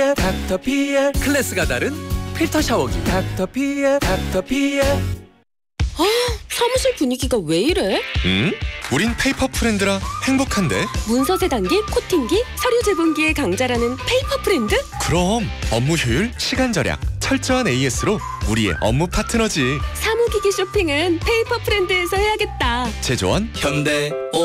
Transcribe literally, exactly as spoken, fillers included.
닥터피엘 닥터피엘 클래스가 다른 필터 샤워기 닥터피엘 닥터피엘. 아, 사무실 분위기가 왜 이래? 응? 우린 페이퍼 프렌드라 행복한데? 문서 세단기, 코팅기, 서류 제본기의 강자라는 페이퍼 프렌드? 그럼 업무 효율, 시간 절약, 철저한 에이에스로 우리의 업무 파트너지. 사무기기 쇼핑은 페이퍼 프렌드에서 해야겠다. 제조원 현대